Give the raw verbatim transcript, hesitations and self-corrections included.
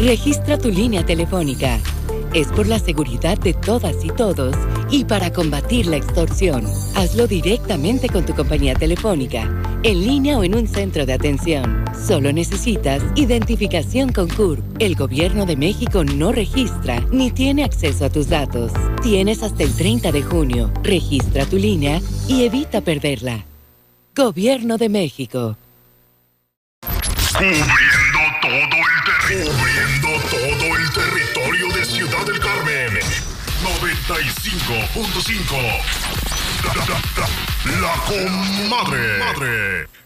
Registra tu línea telefónica. Es por la seguridad de todas y todos y para combatir la extorsión. Hazlo directamente con tu compañía telefónica, en línea o en un centro de atención. Solo necesitas identificación con C U R P. El Gobierno de México no registra ni tiene acceso a tus datos. Tienes hasta el treinta de junio. Registra tu línea y evita perderla. Gobierno de México. Cubriendo todo el territorio. Cubriendo todo el territorio de Ciudad del Carmen. noventa y cinco punto cinco. La, la, la, la comadre. Madre.